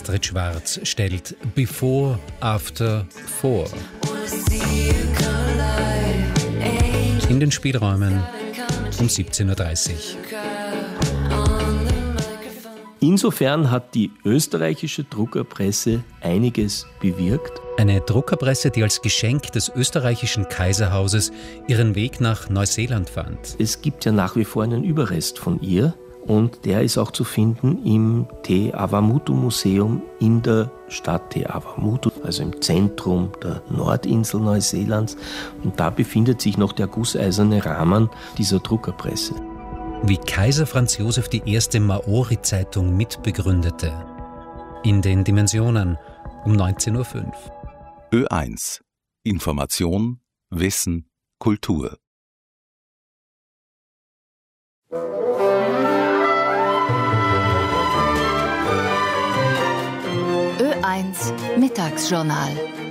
Astrid Schwarz stellt Before, After, For. In den Spielräumen um 17.30 Uhr. Insofern hat die österreichische Druckerpresse einiges bewirkt. Eine Druckerpresse, die als Geschenk des österreichischen Kaiserhauses ihren Weg nach Neuseeland fand. Es gibt ja nach wie vor einen Überrest von ihr und der ist auch zu finden im Te Awamutu Museum in der Stadt Te Awamutu, also im Zentrum der Nordinsel Neuseelands. Und da befindet sich noch der gusseiserne Rahmen dieser Druckerpresse. Wie Kaiser Franz Josef die erste Maori-Zeitung mitbegründete. In den Dimensionen um 19.05 Uhr. Ö1. Information, Wissen, Kultur. Ö1 Mittagsjournal.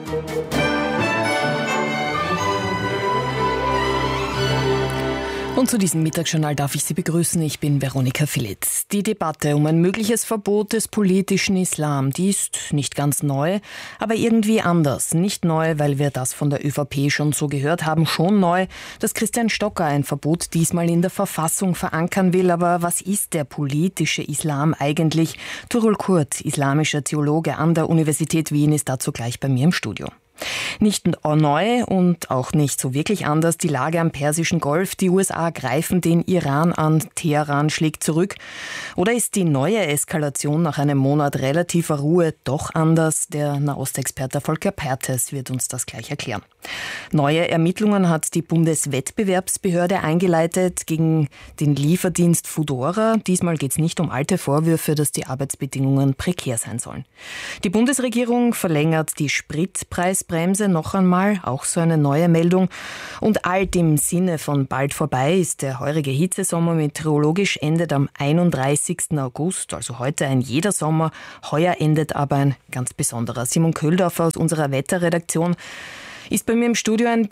Und zu diesem Mittagsjournal darf ich Sie begrüßen. Ich bin Veronika Philitz. Die Debatte um ein mögliches Verbot des politischen Islam, die ist nicht ganz neu, aber irgendwie anders. Nicht neu, weil wir das von der ÖVP schon so gehört haben, schon neu, dass Christian Stocker ein Verbot diesmal in der Verfassung verankern will. Aber was ist der politische Islam eigentlich? Tuğrul Kurt, islamischer Theologe an der Universität Wien, ist dazu gleich bei mir im Studio. Nicht neu und auch nicht so wirklich anders die Lage am Persischen Golf. Die USA greifen den Iran an, Teheran schlägt zurück. Oder ist die neue Eskalation nach einem Monat relativer Ruhe doch anders? Der Nahostexperte Volker Perthes wird uns das gleich erklären. Neue Ermittlungen hat die Bundeswettbewerbsbehörde eingeleitet gegen den Lieferdienst Foodora. Diesmal geht es nicht um alte Vorwürfe, dass die Arbeitsbedingungen prekär sein sollen. Die Bundesregierung verlängert die Spritpreisbremse noch einmal, auch so eine neue Meldung. Und alt im Sinne von bald vorbei ist der heurige Hitzesommer. Meteorologisch endet am 31. August, also heute ein jeder Sommer. Heuer endet aber ein ganz besonderer. Simon Köhldorfer aus unserer Wetterredaktion ist bei mir im Studio ein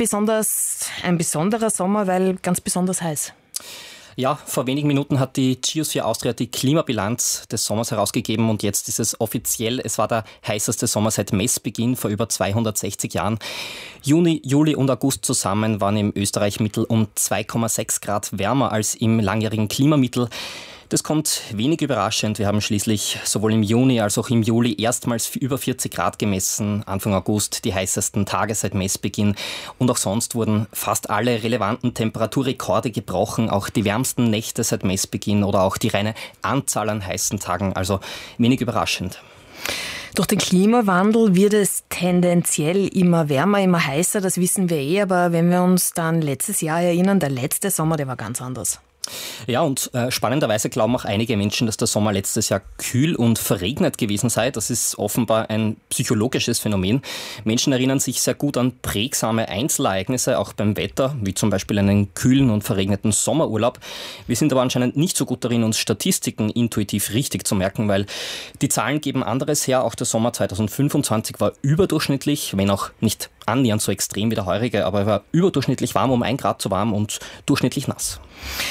besonderer Sommer, weil ganz besonders heiß. Ja, vor wenigen Minuten hat die Geosphere Austria die Klimabilanz des Sommers herausgegeben und jetzt ist es offiziell. Es war der heißeste Sommer seit Messbeginn vor über 260 Jahren. Juni, Juli und August zusammen waren im Österreich-Mittel um 2,6 Grad wärmer als im langjährigen Klimamittel. Das kommt wenig überraschend. Wir haben schließlich sowohl im Juni als auch im Juli erstmals über 40 Grad gemessen. Anfang August die heißesten Tage seit Messbeginn. Und auch sonst wurden fast alle relevanten Temperaturrekorde gebrochen. Auch die wärmsten Nächte seit Messbeginn oder auch die reine Anzahl an heißen Tagen. Also wenig überraschend. Durch den Klimawandel wird es tendenziell immer wärmer, immer heißer. Das wissen wir aber wenn wir uns dann letztes Jahr erinnern, der letzte Sommer, der war ganz anders. Ja, und spannenderweise glauben auch einige Menschen, dass der Sommer letztes Jahr kühl und verregnet gewesen sei. Das ist offenbar ein psychologisches Phänomen. Menschen erinnern sich sehr gut an prägsame Einzelereignisse, auch beim Wetter, wie zum Beispiel einen kühlen und verregneten Sommerurlaub. Wir sind aber anscheinend nicht so gut darin, uns Statistiken intuitiv richtig zu merken, weil die Zahlen geben anderes her. Auch der Sommer 2025 war überdurchschnittlich, wenn auch nicht annähernd so extrem wie der heurige, aber er war überdurchschnittlich warm, um 1 Grad zu warm und durchschnittlich nass.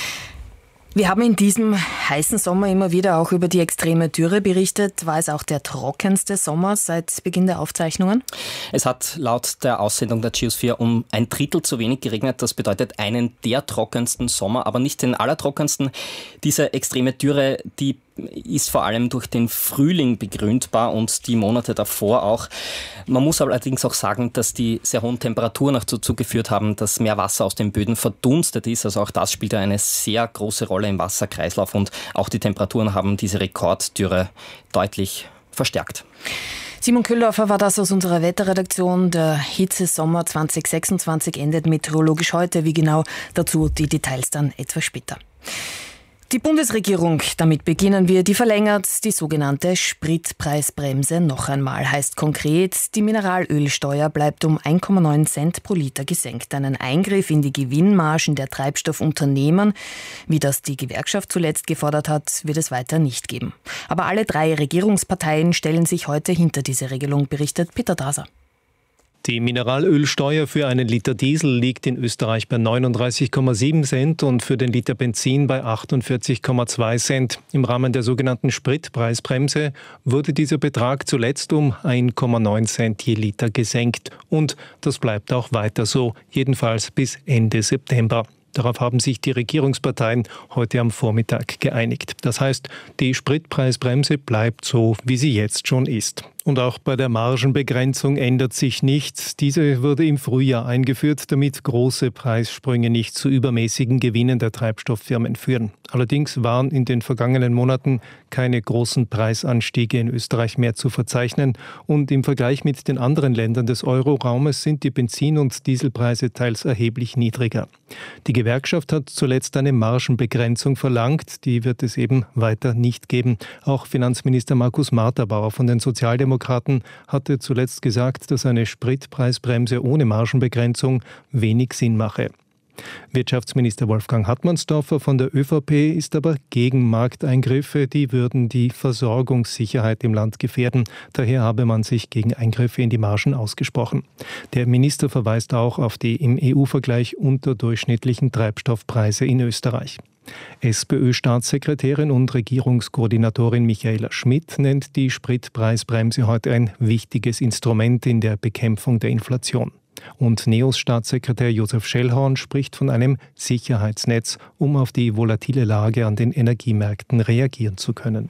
Wir haben in diesem heißen Sommer immer wieder auch über die extreme Dürre berichtet. War es auch der trockenste Sommer seit Beginn der Aufzeichnungen? Es hat laut der Aussendung der Geosphere um 1/3 zu wenig geregnet. Das bedeutet einen der trockensten Sommer, aber nicht den allertrockensten. Diese extreme Dürre, die ist vor allem durch den Frühling begründbar und die Monate davor auch. Man muss allerdings auch sagen, dass die sehr hohen Temperaturen auch dazu geführt haben, dass mehr Wasser aus den Böden verdunstet ist. Also auch das spielt eine sehr große Rolle im Wasserkreislauf und auch die Temperaturen haben diese Rekorddürre deutlich verstärkt. Simon Köhldorfer war das aus unserer Wetterredaktion. Der Hitzesommer 2026 endet meteorologisch heute. Wie genau, dazu die Details dann etwas später. Die Bundesregierung, damit beginnen wir, die verlängert die sogenannte Spritpreisbremse noch einmal. Heißt konkret, die Mineralölsteuer bleibt um 1,9 Cent pro Liter gesenkt. Einen Eingriff in die Gewinnmargen der Treibstoffunternehmen, wie das die Gewerkschaft zuletzt gefordert hat, wird es weiter nicht geben. Aber alle 3 Regierungsparteien stellen sich heute hinter diese Regelung, berichtet Peter Daser. Die Mineralölsteuer für einen Liter Diesel liegt in Österreich bei 39,7 Cent und für den Liter Benzin bei 48,2 Cent. Im Rahmen der sogenannten Spritpreisbremse wurde dieser Betrag zuletzt um 1,9 Cent je Liter gesenkt. Und das bleibt auch weiter so, jedenfalls bis Ende September. Darauf haben sich die Regierungsparteien heute am Vormittag geeinigt. Das heißt, die Spritpreisbremse bleibt so, wie sie jetzt schon ist. Und auch bei der Margenbegrenzung ändert sich nichts. Diese wurde im Frühjahr eingeführt, damit große Preissprünge nicht zu übermäßigen Gewinnen der Treibstofffirmen führen. Allerdings waren in den vergangenen Monaten keine großen Preisanstiege in Österreich mehr zu verzeichnen. Und im Vergleich mit den anderen Ländern des Euro-Raumes sind die Benzin- und Dieselpreise teils erheblich niedriger. Die Gewerkschaft hat zuletzt eine Margenbegrenzung verlangt. Die wird es eben weiter nicht geben. Auch Finanzminister Markus Marterbauer von den Sozialdemokraten hatte zuletzt gesagt, dass eine Spritpreisbremse ohne Margenbegrenzung wenig Sinn mache. Wirtschaftsminister Wolfgang Hartmannsdorfer von der ÖVP ist aber gegen Markteingriffe, die würden die Versorgungssicherheit im Land gefährden. Daher habe man sich gegen Eingriffe in die Margen ausgesprochen. Der Minister verweist auch auf die im EU-Vergleich unterdurchschnittlichen Treibstoffpreise in Österreich. SPÖ-Staatssekretärin und Regierungskoordinatorin Michaela Schmidt nennt die Spritpreisbremse heute ein wichtiges Instrument in der Bekämpfung der Inflation. Und NEOS-Staatssekretär Josef Schellhorn spricht von einem Sicherheitsnetz, um auf die volatile Lage an den Energiemärkten reagieren zu können.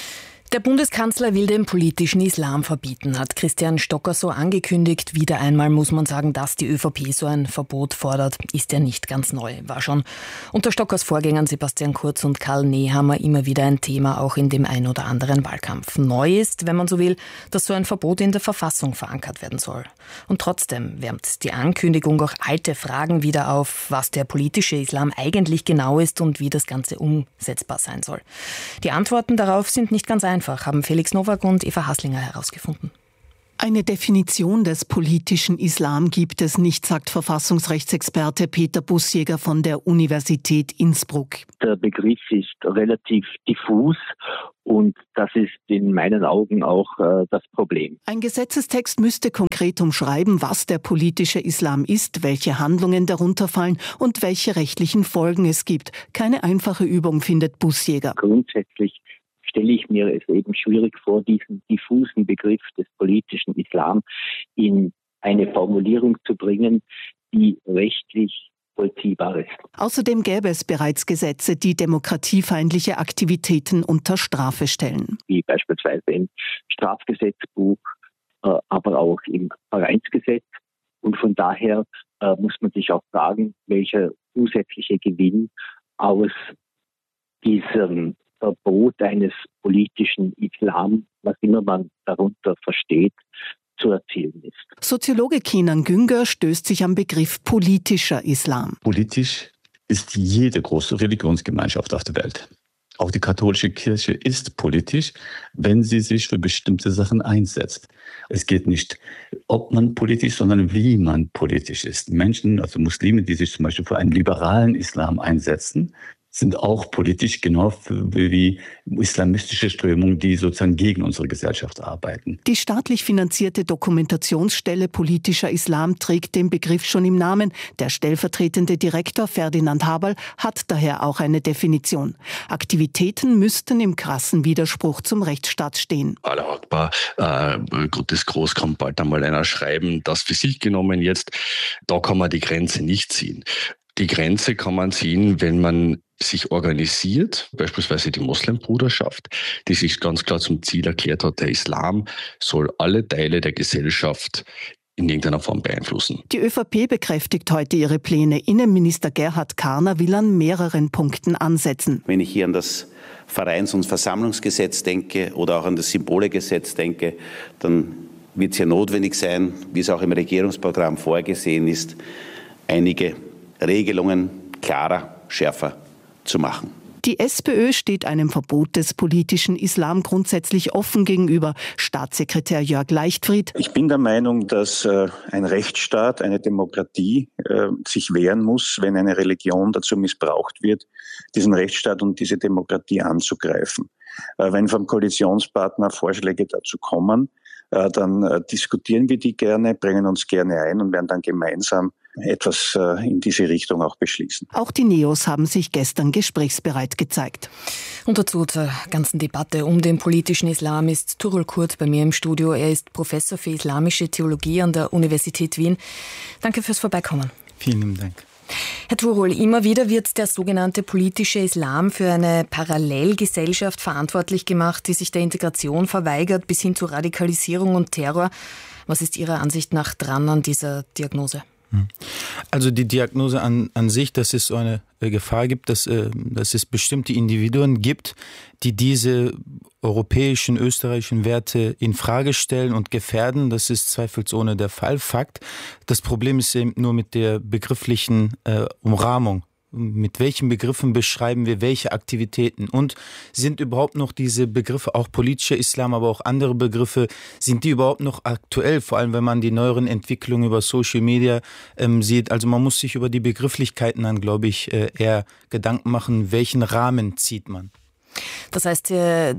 Der Bundeskanzler will den politischen Islam verbieten, hat Christian Stocker so angekündigt. Wieder einmal muss man sagen, dass die ÖVP so ein Verbot fordert, ist ja nicht ganz neu. War schon unter Stockers Vorgängern Sebastian Kurz und Karl Nehammer immer wieder ein Thema, auch in dem ein oder anderen Wahlkampf. Neu ist, wenn man so will, dass so ein Verbot in der Verfassung verankert werden soll. Und trotzdem wärmt die Ankündigung auch alte Fragen wieder auf, was der politische Islam eigentlich genau ist und wie das Ganze umsetzbar sein soll. Die Antworten darauf sind nicht ganz einfach, haben Felix Nowak und Eva Haslinger herausgefunden. Eine Definition des politischen Islam gibt es nicht, sagt Verfassungsrechtsexperte Peter Bussjäger von der Universität Innsbruck. Der Begriff ist relativ diffus und das ist in meinen Augen auch das Problem. Ein Gesetzestext müsste konkret umschreiben, was der politische Islam ist, welche Handlungen darunter fallen und welche rechtlichen Folgen es gibt. Keine einfache Übung, findet Bussjäger. Grundsätzlich stelle ich mir es eben schwierig vor, diesen diffusen Begriff des politischen Islam in eine Formulierung zu bringen, die rechtlich vollziehbar ist. Außerdem gäbe es bereits Gesetze, die demokratiefeindliche Aktivitäten unter Strafe stellen. Wie beispielsweise im Strafgesetzbuch, aber auch im Vereinsgesetz. Und von daher muss man sich auch fragen, welcher zusätzliche Gewinn aus diesem Verbot eines politischen Islam, was immer man darunter versteht, zu erzielen ist. Soziologe Kenan Günger stößt sich am Begriff politischer Islam. Politisch ist jede große Religionsgemeinschaft auf der Welt. Auch die katholische Kirche ist politisch, wenn sie sich für bestimmte Sachen einsetzt. Es geht nicht, ob man politisch, sondern wie man politisch ist. Menschen, also Muslime, die sich zum Beispiel für einen liberalen Islam einsetzen, sind auch politisch, genau wie islamistische Strömungen, die sozusagen gegen unsere Gesellschaft arbeiten. Die staatlich finanzierte Dokumentationsstelle politischer Islam trägt den Begriff schon im Namen. Der stellvertretende Direktor Ferdinand Haberl hat daher auch eine Definition. Aktivitäten müssten im krassen Widerspruch zum Rechtsstaat stehen. Allah Akbar, Gottes Groß kommt bald einmal einer schreiben, das für sich genommen jetzt, da kann man die Grenze nicht ziehen. Die Grenze kann man ziehen, wenn man sich organisiert, beispielsweise die Moslembruderschaft, die sich ganz klar zum Ziel erklärt hat, der Islam soll alle Teile der Gesellschaft in irgendeiner Form beeinflussen. Die ÖVP bekräftigt heute ihre Pläne. Innenminister Gerhard Karner will an mehreren Punkten ansetzen. Wenn ich hier an das Vereins- und Versammlungsgesetz denke oder auch an das Symbolegesetz denke, dann wird es ja notwendig sein, wie es auch im Regierungsprogramm vorgesehen ist, einige Regelungen klarer, schärfer zu machen. Die SPÖ steht einem Verbot des politischen Islam grundsätzlich offen gegenüber. Staatssekretär Jörg Leichtfried: Ich bin der Meinung, dass ein Rechtsstaat, eine Demokratie sich wehren muss, wenn eine Religion dazu missbraucht wird, diesen Rechtsstaat und diese Demokratie anzugreifen. Wenn vom Koalitionspartner Vorschläge dazu kommen, dann diskutieren wir die gerne, bringen uns gerne ein und werden dann gemeinsam etwas in diese Richtung auch beschließen. Auch die Neos haben sich gestern gesprächsbereit gezeigt. Und dazu zur ganzen Debatte um den politischen Islam ist Tural Kurt bei mir im Studio. Er ist Professor für islamische Theologie an der Universität Wien. Danke fürs Vorbeikommen. Vielen Dank. Herr Tural, immer wieder wird der sogenannte politische Islam für eine Parallelgesellschaft verantwortlich gemacht, die sich der Integration verweigert, bis hin zu Radikalisierung und Terror. Was ist Ihrer Ansicht nach dran an dieser Diagnose? Also die Diagnose an sich, dass es so eine Gefahr gibt, dass es bestimmte Individuen gibt, die diese europäischen, österreichischen Werte in Frage stellen und gefährden. Das ist zweifelsohne der Fall. Fakt. Das Problem ist eben nur mit der begrifflichen Umrahmung. Mit welchen Begriffen beschreiben wir welche Aktivitäten? Und sind überhaupt noch diese Begriffe, auch politischer Islam, aber auch andere Begriffe, sind die überhaupt noch aktuell? Vor allem, wenn man die neueren Entwicklungen über Social Media sieht. Also man muss sich über die Begrifflichkeiten dann, glaube ich, eher Gedanken machen, welchen Rahmen zieht man. Das heißt, der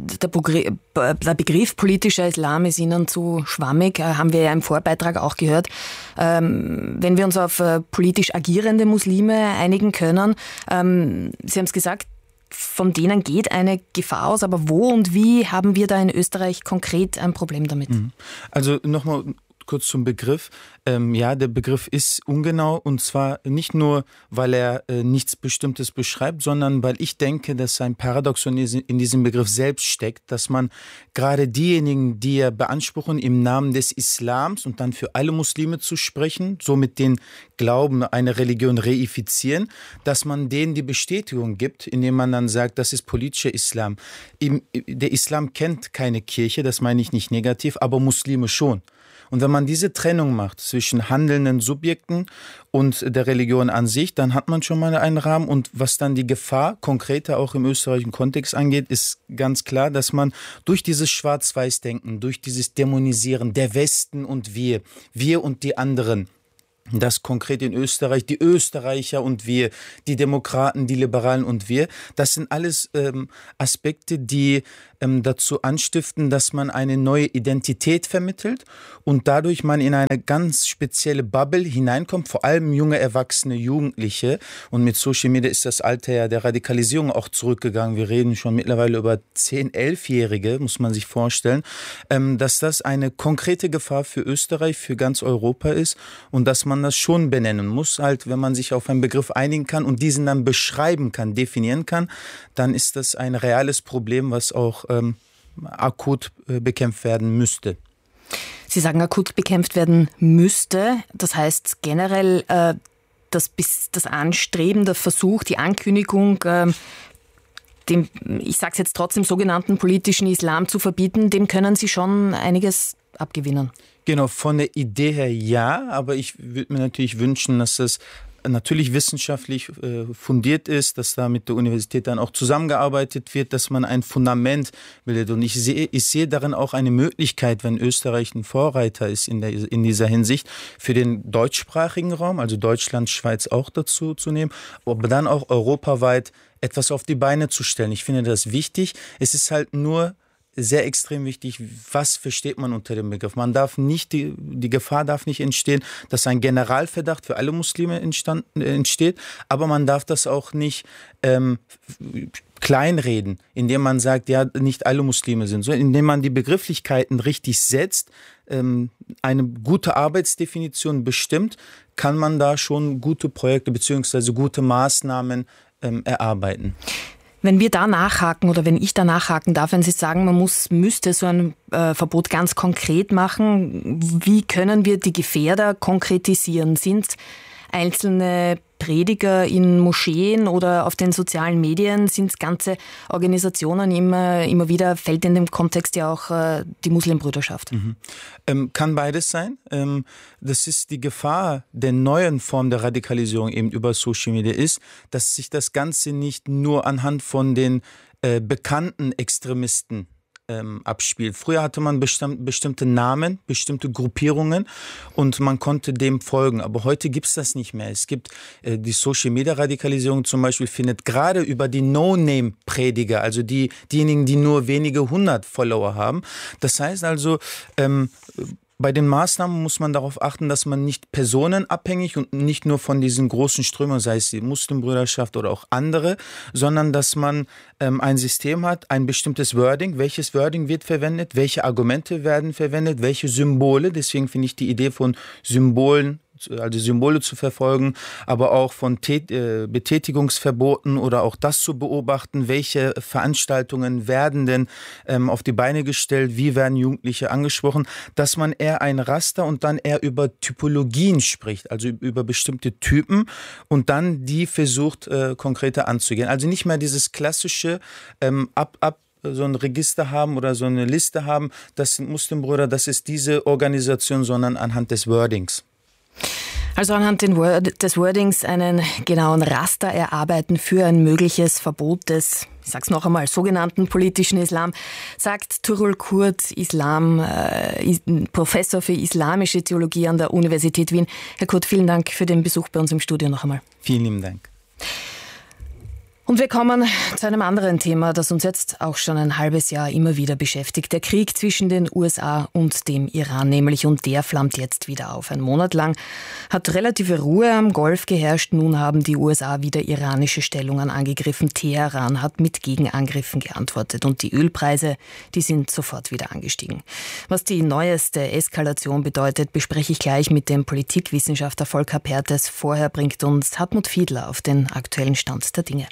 Begriff politischer Islam ist Ihnen zu schwammig, haben wir ja im Vorbeitrag auch gehört. Wenn wir uns auf politisch agierende Muslime einigen können, Sie haben es gesagt, von denen geht eine Gefahr aus, aber wo und wie haben wir da in Österreich konkret ein Problem damit? Also nochmal kurz zum Begriff. Ja, der Begriff ist ungenau und zwar nicht nur, weil er nichts Bestimmtes beschreibt, sondern weil ich denke, dass ein Paradoxon in diesem Begriff selbst steckt, dass man gerade diejenigen, die ja beanspruchen, im Namen des Islams und dann für alle Muslime zu sprechen, somit den Glauben, eine Religion reifizieren, dass man denen die Bestätigung gibt, indem man dann sagt, das ist politischer Islam. Der Islam kennt keine Kirche, das meine ich nicht negativ, aber Muslime schon. Und wenn man diese Trennung macht zwischen handelnden Subjekten und der Religion an sich, dann hat man schon mal einen Rahmen. Und was dann die Gefahr konkreter auch im österreichischen Kontext angeht, ist ganz klar, dass man durch dieses Schwarz-Weiß-Denken, durch dieses Dämonisieren, der Westen und wir und die anderen, das konkret in Österreich, die Österreicher und wir, die Demokraten, die Liberalen und wir, das sind alles Aspekte, die dazu anstiften, dass man eine neue Identität vermittelt und dadurch man in eine ganz spezielle Bubble hineinkommt, vor allem junge Erwachsene, Jugendliche. Und mit Social Media ist das Alter ja der Radikalisierung auch zurückgegangen. Wir reden schon mittlerweile über 10-, 11-Jährige, muss man sich vorstellen, dass das eine konkrete Gefahr für Österreich, für ganz Europa ist und dass man das schon benennen muss. Halt, wenn man sich auf einen Begriff einigen kann und diesen dann beschreiben kann, definieren kann, dann ist das ein reales Problem, was auch akut bekämpft werden müsste. Sie sagen, akut bekämpft werden müsste. Das heißt generell, das Anstreben, der Versuch, die Ankündigung, dem, ich sage es jetzt trotzdem, sogenannten politischen Islam zu verbieten, dem können Sie schon einiges abgewinnen. Genau, von der Idee her ja, aber ich würde mir natürlich wünschen, dass das natürlich wissenschaftlich fundiert ist, dass da mit der Universität dann auch zusammengearbeitet wird, dass man ein Fundament bildet. Und ich sehe darin auch eine Möglichkeit, wenn Österreich ein Vorreiter ist in dieser Hinsicht, für den deutschsprachigen Raum, also Deutschland, Schweiz auch dazu zu nehmen, aber dann auch europaweit etwas auf die Beine zu stellen. Ich finde das wichtig. Es ist halt nur sehr extrem wichtig, was versteht man unter dem Begriff. Man darf nicht, die Gefahr darf nicht entstehen, dass ein Generalverdacht für alle Muslime entsteht, aber man darf das auch nicht kleinreden, indem man sagt, ja, nicht alle Muslime sind so, indem man die Begrifflichkeiten richtig setzt, eine gute Arbeitsdefinition bestimmt, kann man da schon gute Projekte bzw. gute Maßnahmen erarbeiten. Wenn wir da nachhaken oder wenn ich da nachhaken darf, wenn Sie sagen, man müsste so ein Verbot ganz konkret machen, wie können wir die Gefährder konkretisieren? Sind einzelne Prediger in Moscheen oder auf den sozialen Medien, sind es ganze Organisationen, immer wieder fällt in dem Kontext ja auch die Muslimbrüderschaft? Kann beides sein. Das ist die Gefahr der neuen Form der Radikalisierung eben über Social Media ist, dass sich das Ganze nicht nur anhand von den bekannten Extremisten abspielt. Früher hatte man bestimmte Namen, bestimmte Gruppierungen und man konnte dem folgen. Aber heute gibt es das nicht mehr. Es gibt die Social-Media-Radikalisierung zum Beispiel findet gerade über die No-Name-Prediger, also diejenigen, die nur wenige 100 Follower haben. Das heißt also, bei den Maßnahmen muss man darauf achten, dass man nicht personenabhängig und nicht nur von diesen großen Strömungen, sei es die Muslimbrüderschaft oder auch andere, sondern dass man ein System hat, ein bestimmtes Wording. Welches Wording wird verwendet? Welche Argumente werden verwendet? Welche Symbole? Deswegen finde ich die Idee von Symbolen, also Symbole zu verfolgen, aber auch von Betätigungsverboten oder auch das zu beobachten, welche Veranstaltungen werden denn auf die Beine gestellt, wie werden Jugendliche angesprochen, dass man eher ein Raster und dann eher über Typologien spricht, also über bestimmte Typen und dann die versucht konkreter anzugehen. Also nicht mehr dieses klassische so ein Register haben oder so eine Liste haben, das sind Muslimbrüder, das ist diese Organisation, sondern anhand des Wordings. Also anhand des Wordings einen genauen Raster erarbeiten für ein mögliches Verbot des, ich sag's noch einmal, sogenannten politischen Islam, sagt Tuğrul Kurt, Professor für islamische Theologie an der Universität Wien. Herr Kurt, vielen Dank für den Besuch bei uns im Studio noch einmal. Vielen lieben Dank. Und wir kommen zu einem anderen Thema, das uns jetzt auch schon ein halbes Jahr immer wieder beschäftigt. Der Krieg zwischen den USA und dem Iran nämlich. Und der flammt jetzt wieder auf. Ein Monat lang hat relative Ruhe am Golf geherrscht. Nun haben die USA wieder iranische Stellungen angegriffen. Teheran hat mit Gegenangriffen geantwortet. Und die Ölpreise, die sind sofort wieder angestiegen. Was die neueste Eskalation bedeutet, bespreche ich gleich mit dem Politikwissenschaftler Volker Perthes. Vorher bringt uns Hartmut Fiedler auf den aktuellen Stand der Dinge.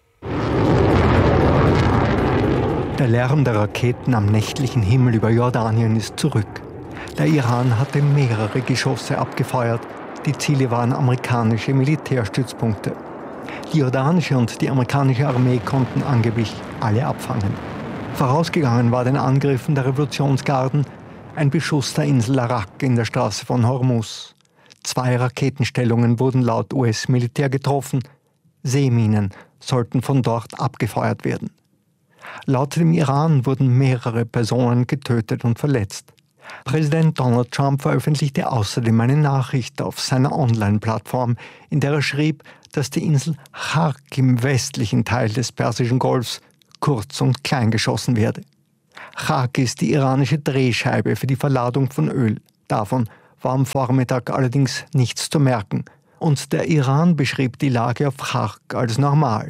Der Lärm der Raketen am nächtlichen Himmel über Jordanien ist zurück. Der Iran hatte mehrere Geschosse abgefeuert. Die Ziele waren amerikanische Militärstützpunkte. Die jordanische und die amerikanische Armee konnten angeblich alle abfangen. Vorausgegangen war den Angriffen der Revolutionsgarden ein Beschuss der Insel Arak in der Straße von Hormuz. 2 Raketenstellungen wurden laut US-Militär getroffen. Seeminen sollten von dort abgefeuert werden. Laut dem Iran wurden mehrere Personen getötet und verletzt. Präsident Donald Trump veröffentlichte außerdem eine Nachricht auf seiner Online-Plattform, in der er schrieb, dass die Insel Chark im westlichen Teil des Persischen Golfs kurz und klein geschossen werde. Chark ist die iranische Drehscheibe für die Verladung von Öl. Davon war am Vormittag allerdings nichts zu merken. Und der Iran beschrieb die Lage auf Chark als normal.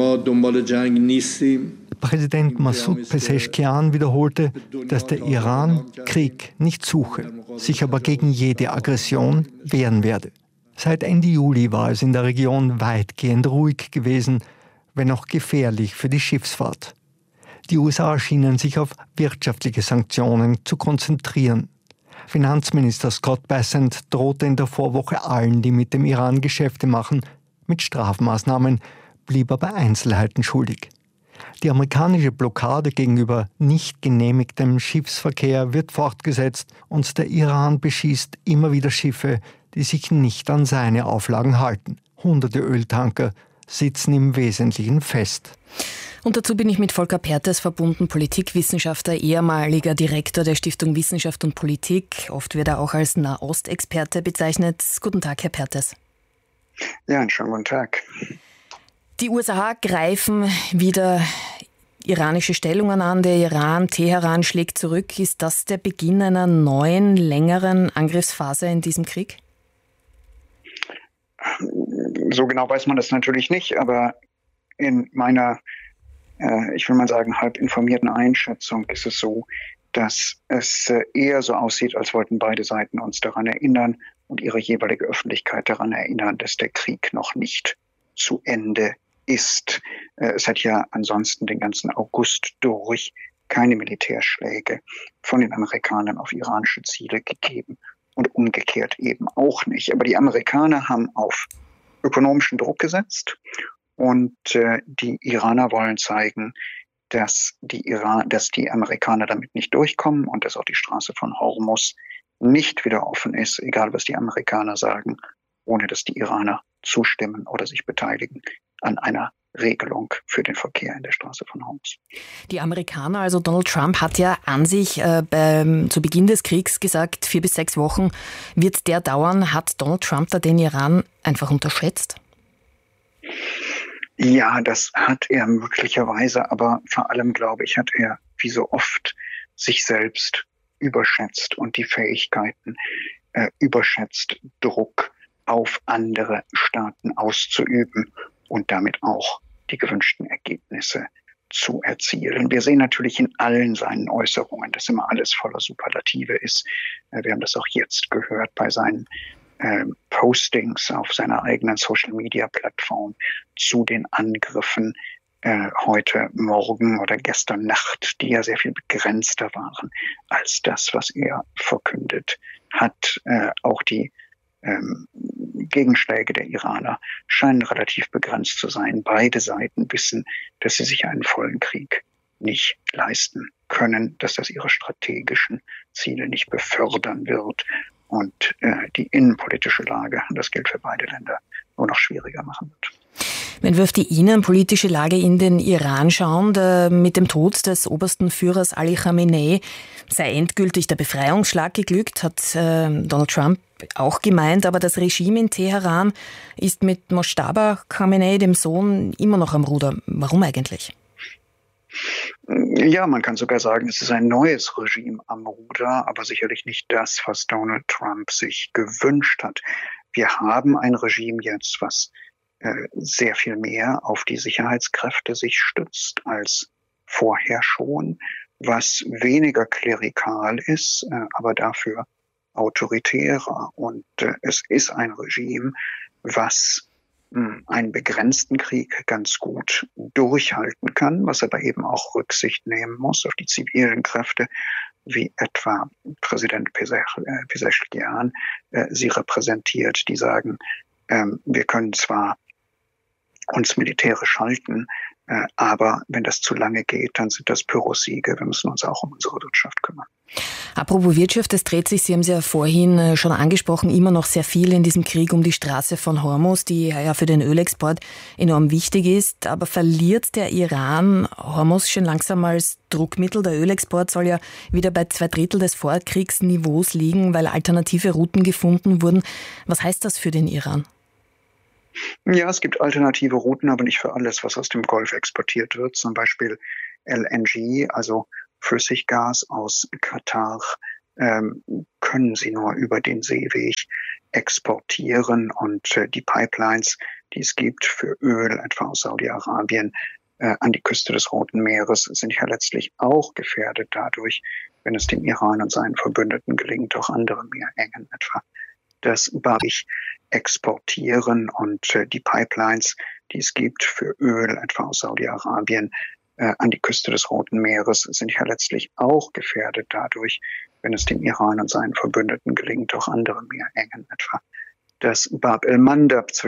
Präsident Massoud Pezeshkian wiederholte, dass der Iran Krieg nicht suche, sich aber gegen jede Aggression wehren werde. Seit Ende Juli war es in der Region weitgehend ruhig gewesen, wenn auch gefährlich für die Schiffsfahrt. Die USA schienen sich auf wirtschaftliche Sanktionen zu konzentrieren. Finanzminister Scott Bessent drohte in der Vorwoche allen, die mit dem Iran Geschäfte machen, mit Strafmaßnahmen, blieb aber Einzelheiten schuldig. Die amerikanische Blockade gegenüber nicht genehmigtem Schiffsverkehr wird fortgesetzt und der Iran beschießt immer wieder Schiffe, die sich nicht an seine Auflagen halten. Hunderte Öltanker sitzen im Wesentlichen fest. Und dazu bin ich mit Volker Perthes verbunden, Politikwissenschaftler, ehemaliger Direktor der Stiftung Wissenschaft und Politik. Oft wird er auch als Nahostexperte bezeichnet. Guten Tag, Herr Perthes. Ja, einen schönen guten Tag. Die USA greifen wieder iranische Stellungen an. Der Iran, Teheran schlägt zurück. Ist das der Beginn einer neuen, längeren Angriffsphase in diesem Krieg? So genau weiß man das natürlich nicht, aber in meiner ich will mal sagen, halb informierten Einschätzung ist es so, dass es eher so aussieht, als wollten beide Seiten uns daran erinnern und ihre jeweilige Öffentlichkeit daran erinnern, dass der Krieg noch nicht zu Ende ist. Es hat ja ansonsten den ganzen August durch keine Militärschläge von den Amerikanern auf iranische Ziele gegeben und umgekehrt eben auch nicht. Aber die Amerikaner haben auf ökonomischen Druck gesetzt. Und die Iraner wollen zeigen, dass die Amerikaner damit nicht durchkommen und dass auch die Straße von Hormuz nicht wieder offen ist, egal was die Amerikaner sagen, ohne dass die Iraner zustimmen oder sich beteiligen an einer Regelung für den Verkehr in der Straße von Hormuz. Die Amerikaner, also Donald Trump, hat ja an sich zu Beginn des Kriegs gesagt, 4 bis 6 Wochen wird der dauern. Hat Donald Trump da den Iran einfach unterschätzt? Ja, das hat er möglicherweise, aber vor allem, glaube ich, hat er wie so oft sich selbst überschätzt und die Fähigkeiten überschätzt, Druck auf andere Staaten auszuüben und damit auch die gewünschten Ergebnisse zu erzielen. Wir sehen natürlich in allen seinen Äußerungen, dass immer alles voller Superlative ist. Wir haben das auch jetzt gehört bei seinen Postings auf seiner eigenen Social-Media-Plattform zu den Angriffen heute Morgen oder gestern Nacht, die ja sehr viel begrenzter waren als das, was er verkündet hat. Auch die Gegenschläge der Iraner scheinen relativ begrenzt zu sein. Beide Seiten wissen, dass sie sich einen vollen Krieg nicht leisten können, dass das ihre strategischen Ziele nicht befördern wird und die innenpolitische Lage, und das gilt für beide Länder, nur noch schwieriger machen wird. Wenn wir auf die innenpolitische Lage in den Iran schauen, mit dem Tod des obersten Führers Ali Khamenei sei endgültig der Befreiungsschlag geglückt, hat Donald Trump auch gemeint. Aber das Regime in Teheran ist mit Mojtaba Khamenei, dem Sohn, immer noch am Ruder. Warum eigentlich? Ja, man kann sogar sagen, es ist ein neues Regime am Ruder, aber sicherlich nicht das, was Donald Trump sich gewünscht hat. Wir haben ein Regime jetzt, was sehr viel mehr auf die Sicherheitskräfte sich stützt als vorher schon, was weniger klerikal ist, aber dafür autoritärer. Und es ist ein Regime, was einen begrenzten Krieg ganz gut durchhalten kann, was aber eben auch Rücksicht nehmen muss auf die zivilen Kräfte, wie etwa Präsident Pezeshkian sie repräsentiert, die sagen, wir können zwar uns militärisch halten, aber wenn das zu lange geht, dann sind das Pyrrhussiege. Wir müssen uns auch um unsere Wirtschaft kümmern. Apropos Wirtschaft, es dreht sich, Sie haben es ja vorhin schon angesprochen, immer noch sehr viel in diesem Krieg um die Straße von Hormuz, die ja für den Ölexport enorm wichtig ist. Aber verliert der Iran Hormuz schon langsam als Druckmittel? Der Ölexport soll ja wieder bei 2/3 des Vorkriegsniveaus liegen, weil alternative Routen gefunden wurden. Was heißt das für den Iran? Ja, es gibt alternative Routen, aber nicht für alles, was aus dem Golf exportiert wird. Zum Beispiel LNG, also Flüssiggas aus Katar, können sie nur über den Seeweg exportieren. Und die Pipelines, die es gibt für Öl, etwa aus Saudi-Arabien, an die Küste des Roten Meeres, sind ja letztlich auch gefährdet dadurch, wenn es dem Iran und seinen Verbündeten gelingt, auch andere Meerengen etwa das Barich exportieren. Und die Pipelines, die es gibt für Öl, etwa aus Saudi-Arabien, an die Küste des Roten Meeres, sind ja letztlich auch gefährdet dadurch, wenn es dem Iran und seinen Verbündeten gelingt, auch andere Meerengen etwa das Bab el-Mandab